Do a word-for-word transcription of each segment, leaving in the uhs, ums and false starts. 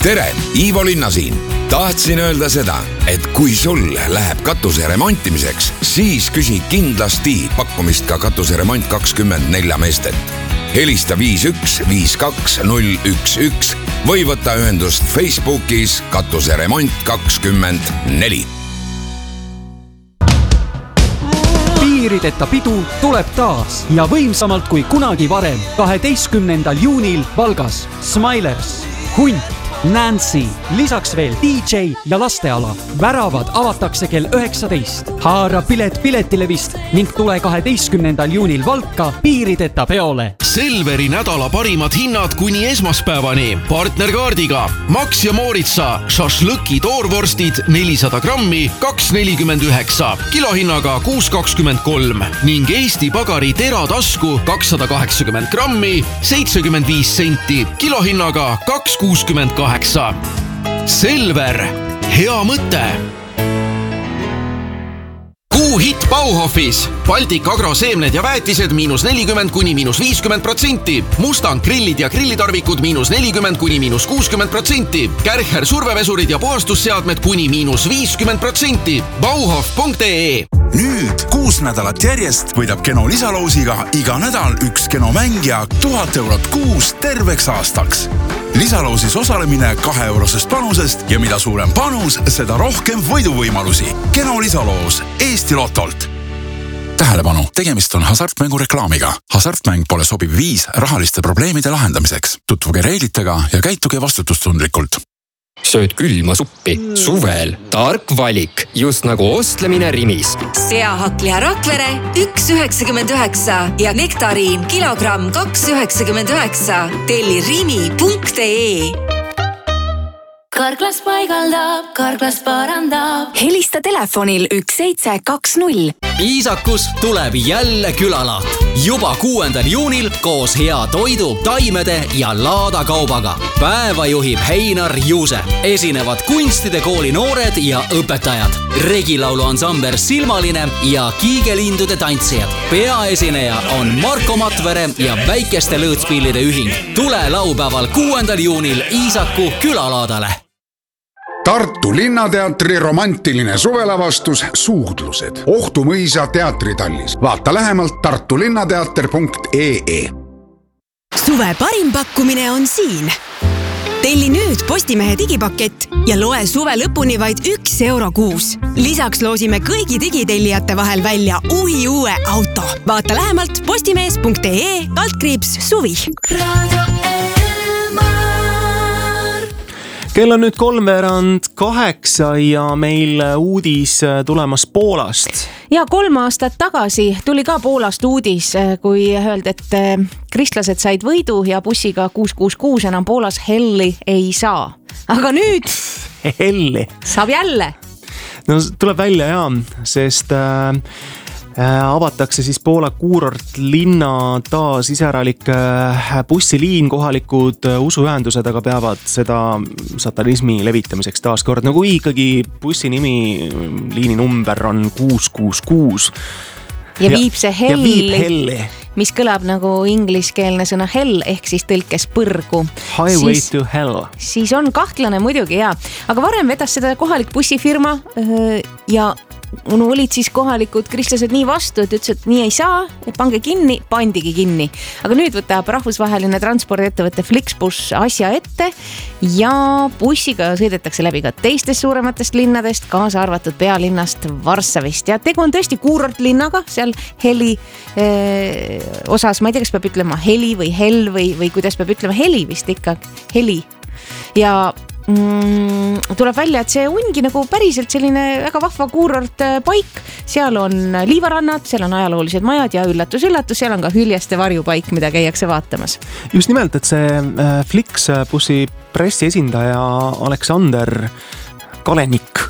tere, Ivo Linna siin. Tahtsin öelda seda, et kui sul läheb katuse remontimiseks, siis küsi kindlasti pakkumist ka katuseremont kakskümmend neli meestet. Helista viis üks viis kaks null üks üks või võta ühendust Facebookis katuseremont kakskümmend neli. Piirideta pidu tuleb taas ja võimsamalt kui kunagi varem. kaheteistkümnendal juunil Valgas Smilers, Hunt, Nancy, lisaks veel D J ja lasteala. Väravad avatakse kell üheksateist. Haara pilet piletilevist ning tule kaheteistkümnendal juunil Valka piirideta peole. Selveri nädala parimad hinnad kuni esmaspäevani. Partnerkaardiga Max ja Mooritsa šašlõki toorvorstid nelisada grammi kaks nelikümmend üheksa, kilohinnaga kuus kakskümmend kolm ning Eesti Pagari teratasku kakssada kaheksakümmend grammi seitsekümmend viis senti, kilohinnaga kaks kuuskümmend kaheksa. Selver, hea mõte. Kuu hit Bauhofis. Baltic Agro seemned ja väetised miinus nelikümmend kuni miinus viiskümmend protsenti. Mustang grillid ja grillitarvikud miinus nelikümmend kuni miinus kuuskümmend protsenti. Kärcher survevesurid ja puhastusseadmed kuni miinus viiskümmend protsenti. Bauhof punkt ee. Nüüd kuus nädalat järjest võidab Keno lisaloosiga iga nädal üks Keno mängija tuhat eurot kuus terveks aastaks. Lisaloosis osalemine kahe eurosest panusest ja mida suurem panus, seda rohkem võiduvõimalusi. Keno lisaloos Eesti Lotolt. Tähelepanu, tegemist on hasartmängu reklaamiga. Hasartmäng pole sobiv viis rahaliste probleemide lahendamiseks. Tutvuge reeglitega ja käituge vastutustundlikult. Sööd külma suppi. Suvel. Tark valik. Just nagu ostlemine Rimis. Seahaklia Rakvere üks üheksakümmend üheksa ja nektariin kilogramm kaks üheksakümmend üheksa. Telli rimi punkt ee. Karklas paigaldab, karklas parandab. Helista telefonil üks seitse kaks null. Iisakus tuleb jälle külalaat. Juba kuuendal juunil koos hea toidu, taimede ja laadakaubaga. Päeva juhib Heinar Juuse. Esinevad kunstide kooli noored ja õpetajad. Regilaulu ansambler Silmaline ja kiigelindude tantsijad. Peaesineja on Marko Matvere ja Väikeste lõõtspillide ühing. Tule laupäeval kuuendal juunil Iisaku külalaadale. Tartu Linnateatri romantiline suvelavastus Suudlused. Ohtumõisa teatritallis. Vaata lähemalt tartulinnateater punkt ee. Suve parim pakkumine on siin. Telli nüüd Postimehe digipakett ja loe suve lõpuni vaid üks euro kuus. Lisaks loosime kõigi digitellijate vahel välja uhi uue auto. Vaata lähemalt postimees punkt ee altkriips suvi. Kell on nüüd kolmveerand kaheksa ja meil uudis tulemas Poolast. Ja kolm aastat tagasi tuli ka Poolast uudis, kui öeldi, et kristlased said võidu ja bussiga kuus kuus kuus enam Poolas helli ei saa. Aga nüüd helli saab jälle. No tuleb välja jaa, sest äh, avatakse siis Poola kuurortlinna taas iseäralik bussiliin, kohalikud usuühendused aga peavad seda satanismi levitamiseks taas kord. Nagu ikkagi bussi nimi, liini number on kuus kuus kuus. Ja viib see helli, ja viib helli. Mis kõlab nagu ingliskeelne sõna hell, ehk siis tõlkes põrgu. Highway siis, to hell. Siis on kahtlane muidugi, jaa. Aga varem vedas seda kohalik bussifirma ja no olid siis kohalikud kristlased nii vastu, et ütles, et nii ei saa, pange kinni, pandigi kinni. Aga nüüd võtab rahvusvaheline transpordiettevõte Flixbus asja ette ja bussiga sõidetakse läbi ka teistest suurematest linnadest, kaasa arvatud pealinnast Varssavist. Ja tegu on tõesti kuurortlinnaga, seal heli eh, osas, ma ei tea, kas peab ütlema heli või hell või, või kuidas peab ütlema heli vist ikka, heli. Ja Mm, tuleb välja, et see ongi nagu päriselt selline väga vahva kuurort paik. Seal on liivarannad, seal on ajaloolised majad ja üllatus, üllatus, seal on ka hüljeste varjupaik, mida käiakse vaatamas. Just nimelt, et see Flixbussi pressi esindaja Aleksander Kalenik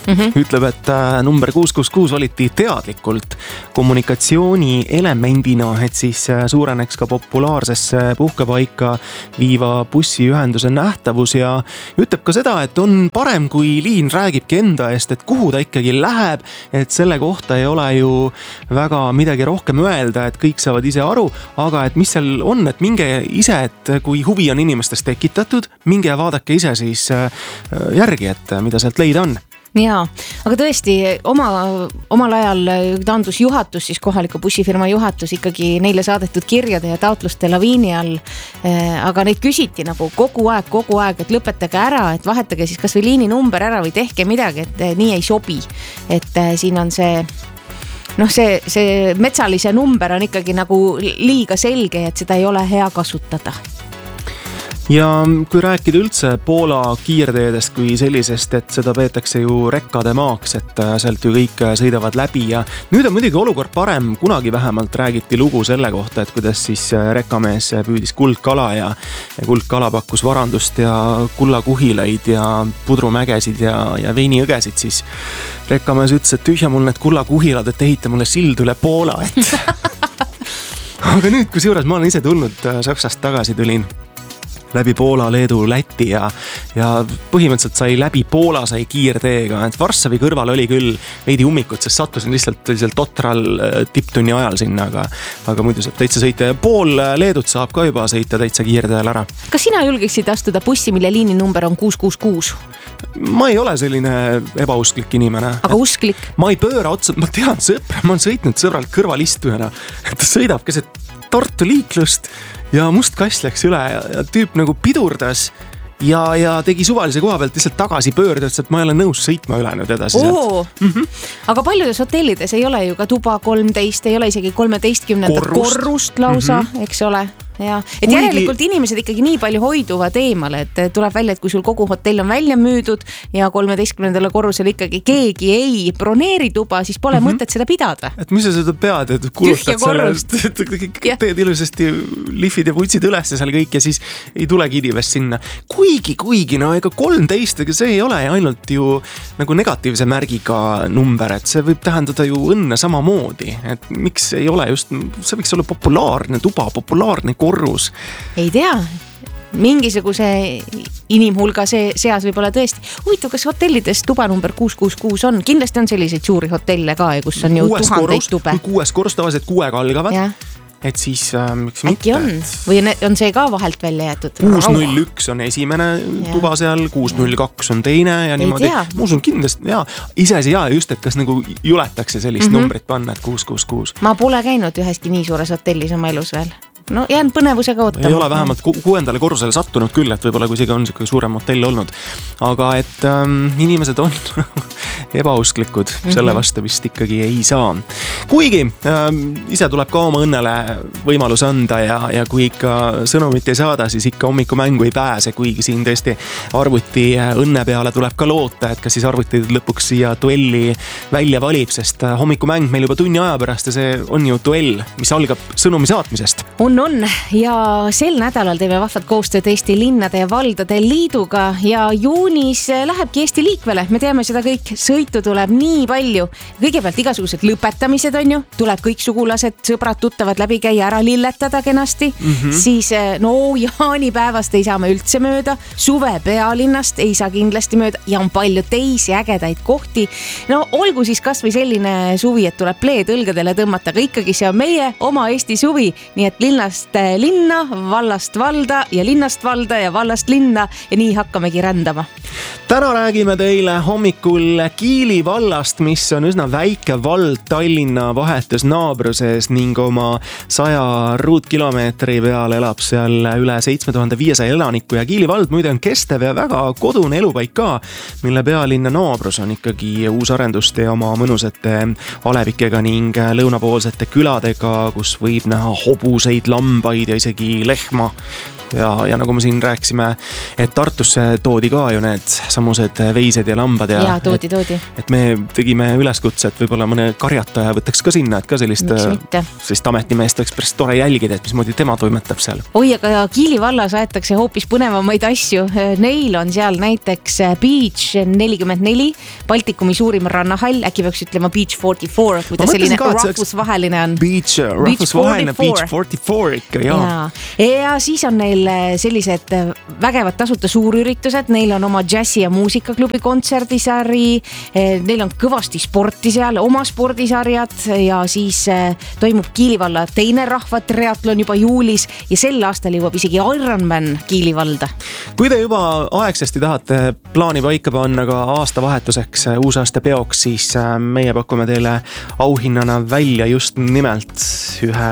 mm-hmm. ütleb, et number kuus kuus kuus valiti teadlikult kommunikatsiooni elemendina, et siis suureneks ka populaarsesse puhkepaika viiva bussiühenduse nähtavus ja ütleb ka seda, et on parem, kui liin räägibki enda eest, et kuhu ta ikkagi läheb, et selle kohta ei ole ju väga midagi rohkem öelda, et kõik saavad ise aru, aga et mis seal on, et minge ise, et kui huvi on inimestes tekitatud, minge vaadake ise siis järgi, et mida sealt leida on. Jaa, aga tõesti oma, omal ajal taandus juhatus, siis kohaliku bussifirma juhatus ikkagi neile saadetud kirjade ja taotluste laviini all. Aga neid küsiti nagu kogu aeg, kogu aeg, et lõpetage ära, et vahetage siis kas või liini number ära või tehke midagi, et nii ei sobi. Et siin on see... noh, see, see metsalise number on ikkagi nagu liiga selge, et seda ei ole hea kasutada. Ja kui rääkida üldse Poola kiirteedest kui sellisest, et seda peetakse ju rekkade maaks, et sealt ju kõik sõidavad läbi ja nüüd on muidugi olukord parem, kunagi vähemalt räägiti lugu selle kohta, et kuidas siis rekkamees püüdis kuldkala ja, ja kuldkala pakkus varandust ja kullakuhilaid ja pudrumägesid ja, ja veiniõgesid, siis rekkamees ütles, et tühja mul need kullakuhilad, et ehita mulle sild üle Poola, et aga nüüd, kus juures ma olen ise tulnud Saksast tagasi tulin läbi Poola, Leedu, Läti ja, ja põhimõtteliselt sai läbi Poola sai kiirteega, et Varssavi kõrval oli küll veidi ummikut, sest sattusin lihtsalt sellisel totral tipptunni ajal sinna, aga, aga muidu saab täitsa sõita ja pool Leedut saab ka juba sõita täitsa kiirteel ära. Kas sina julgeksid astuda bussi, mille liini number on kuus kuus kuus? Ma ei ole selline ebausklik inimene. Aga usklik? Ma ei pööra otsa, ma tean sõpra, ma olen sõitnud sõbralt kõrvalistujana, et ta sõidab keset Tartu liiklust ja must kass läks üle ja, ja tüüp nagu pidurdas ja, ja tegi suvalise koha pealt lihtsalt tagasi pöörda, et ma ei ole nõus sõitma üle nüüd edasi. Oo, mm-hmm. Aga paljudes hotellides ei ole ju ka tuba kolmteist, ei ole isegi kolmeteistkümnenda korrust, korrust lausa, mm-hmm. eks ole. Ja. Et Kuigi... järelikult inimesed ikkagi nii palju hoiduvad eemale, et tuleb välja, et kui sul kogu hotell on välja müüdud ja kolmeteistkümnendale korrusel ikkagi keegi ei broneeri tuba, siis pole mm-hmm. mõtet seda pidada. Et mis sa seda pead, et kulutad sellest, et teed ilusasti lifid ja vutsid üles ja seal kõik ja siis ei tulegi inimest sinna. Kuigi, kuigi, no ega kolmteist, ega see ei ole ainult ju nagu negatiivse märgiga number, et see võib tähendada ju õnne samamoodi, et miks ei ole just, see võiks olla populaarne tuba, populaarne korrus. Ei tea, mingisuguse inimhulga see seas võib olla tõesti. Huvitav, kas hotellides tuba number kuus kuus kuus on? Kindlasti on selliseid suuri hotelle ka, kus on ju kuues tuhandeid korrus, tube. Kuues korrus tavaliselt kuuega algavad. Ja. Et siis äh, miks äkki mitte? On? Või on see ka vahelt välja jäetud? kuus null üks on esimene ja. Tuba seal, kuus null kaks on teine ja ei niimoodi. Ma usun kindlasti, jaa, iseasi jaa, just, et kas nagu juletakse sellist mm-hmm. numbrit panna, et kuus kuus kuus. Ma pole käinud üheski nii suures hotellis oma elus veel. No jään põnevusega ootama. Ei ole vähemalt ku- kuuendale korrusele sattunud küll, et võib-olla kui isegi on selline suurem hotell olnud. Aga et ähm, inimesed on ebausklikud, selle vastu vist ikkagi ei saa. Kuigi ähm, ise tuleb ka oma õnnele võimalus anda ja, ja kui ikka sõnumit ei saada, siis ikka hommikumängu ei pääse, kuigi siin tõesti arvuti õnne peale tuleb ka loota, et kas siis arvuti lõpuks siia duelli välja valib, sest hommikumäng meil juba tunni aja pärast ja see on ju duell, mis algab sõnumi saatmisest. On on ja sel nädalal teeme vahvad koostööd Eesti linnade ja valdade liiduga ja juunis lähebki Eesti liikvele. Me teame seda kõik, sõitu tuleb nii palju. Kõigepealt igasugused lõpetamised on ju, tuleb kõik sugulased, sõbrad, tuttavad läbi käia ära lilletada kenasti. Mm-hmm. Siis no jaanipäevast ei saa me üldse mööda, suve pealinnast ei saa kindlasti mööda ja on palju teisi ägedaid kohti. No olgu siis kas või selline suvi, et tuleb pleed õlgadele tõmmata, aga ikkagi see on meie oma Eesti suvi, nii et linna linna, vallast valda ja linnast valda ja vallast linna ja nii hakkamegi rändama. Täna räägime teile hommikul Kiili vallast, mis on üsna väike vald Tallinna vahetus naabruses ning oma saja ruutkilomeetri peal elab seal üle seitsme tuhande viiesaja elaniku ja Kiili vald muide on kestev ja väga kodune elupaik ka, mille pealinna naabrus on ikkagi uusarenduste ja oma mõnusate alevikega ning lõunapoolsete küladega, kus võib näha hobuseid, lambaid ja isegi lehma. ja, ja nagu me siin rääkisime, et Tartusse toodi ka ju need samused veised ja lambad ja, ja toodi, toodi. Et, et me tegime üleskutse, et võib-olla mõne karjataja võtaks ka sinna, et ka sellist, sellist ametimeest oleks pärast tore jälgida, et mismoodi tema toimetab seal. Oi, aga Kiili vallas aetakse hoopis põnevamaid asju. Neil on seal näiteks Beach nelikümmend neli, Baltikumi suurim rannahall, äkki peaks ütlema Beach nelikümmend neli, kui ta selline rahvusvaheline on. Beach, rahvusvaheline Beach nelikümmend neli ikka, jaa. Ja. ja siis on neil sellised vägevad tasuta suurüritused, neil on oma džässi- ja muusikaklubi kontserdisari, neil on kõvasti sporti seal, oma spordisarjad ja siis toimub Kiili valla teine rahvatriatlon juba juulis ja sel aastal jõuab isegi Ironman Kiili valda. Kui te juba aegsasti tahate plaani paika panna ka aastavahetuseks, uusaasta peoks, siis meie pakume teile auhinnana välja just nimelt ühe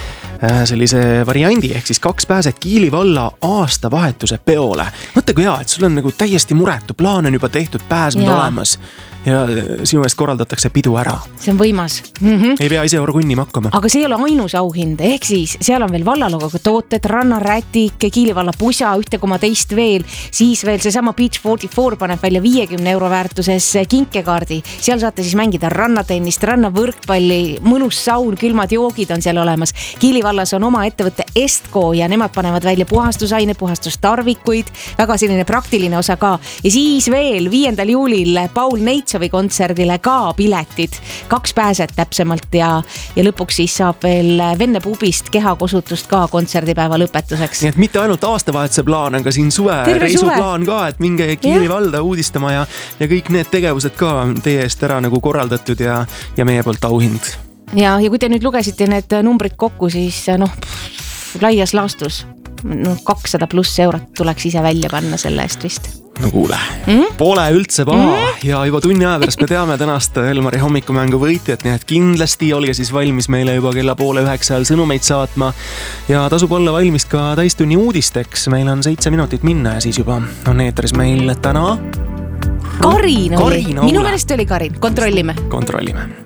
sellise variandi, ehk siis kaks pääset Kiili valla aastavahetuse peole. Mõtle kui hea, et sul on nagu täiesti muretu, plaan on juba tehtud, pääsmed olemas ja sinu eest korraldatakse pidu ära. See on võimas. Mm-hmm. Ei pea ise orgunnima hakkama. Aga see ei ole ainus auhind, ehk siis seal on veel vallalogoga tooted, rannarätik, Kiili valla pusa, ühte koma teist veel, siis veel seesama Beach nelikümmend neli paneb välja viiekümne euro väärtuses kinkekaardi. Seal saate siis mängida rannatennist, rannavõrkpalli, mõnus saun, külmad joogid on seal olemas. Kiili vallas on oma ettevõtte Estco ja nemad panevad välja puhastusaine, puhastustarvikuid, väga selline praktiline osa ka. Ja siis veel viiendal juulil Paul Neitsovi kontserdile ka piletid, kaks pääset täpsemalt ja, ja lõpuks siis saab veel Venne pubist kehakosutust ka kontserdipäeva lõpetuseks. Nii et mitte ainult aastavahetuse plaan, aga siin suve reisuplaan ka, et minge Kiili valda uudistama ja, ja kõik need tegevused ka teie eest ära nagu korraldatud ja, ja meie poolt auhind. Ja, ja kui te nüüd lugesite need numbrid kokku, siis noh, laias laastus no, kakssada pluss eurot tuleks ise välja panna selle eest vist. No kuule, mm? Pole üldse paha mm? ja juba tunni aja pärast me teame tänast Elmari hommikumängu võitjat, nii et kindlasti olge siis valmis meile juba kella poole üheksa sõnumeid saatma ja tasub olla valmis ka täistunni uudisteks. Meil on seitse minutit minna ja siis juba on eetris meil täna Karin oli, minu meelest oli Karin, kontrollime. Kontrollime.